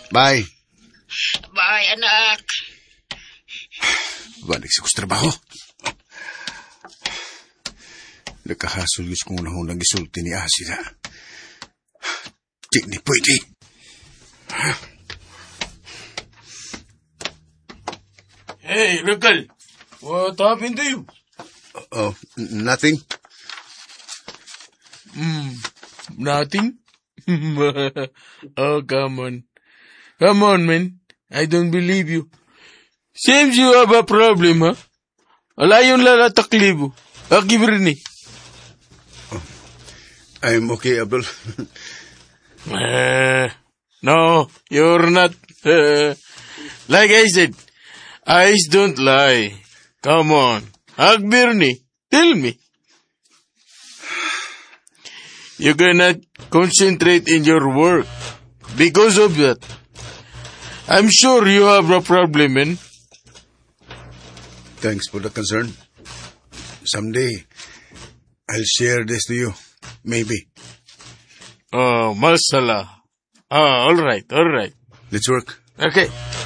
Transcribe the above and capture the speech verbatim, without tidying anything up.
Bye. Bye, anak. Balik sa kus trabaho. Nakahasol yus kong nahunang gisulti ni Asida. Di ni pwede. Hey, Rekal. What happened to you? Oh, nothing. Hmm, nothing? Oh, come on. Come on, man. I don't believe you. Seems you have a problem, huh? Wala yung lalataklibo. Akibrini. I'm okay, Abdul. Uh, no, you're not. Uh, like I said, eyes don't lie. Come on. Akbirni, tell me. You cannot concentrate in your work because of that. I'm sure you have a problem, man. Thanks for the concern. Someday, I'll share this to you. Maybe. Oh, masala. Ah, all right, all right. Let's work. Okay.